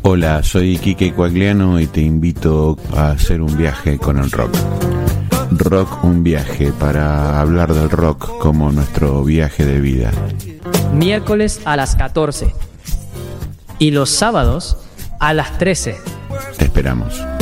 Hola, soy Quique Coagliano y te invito a hacer un viaje con el rock. Rock, un viaje para hablar del rock como nuestro viaje de vida. Miércoles a las 14 y los sábados a las 13. Te esperamos.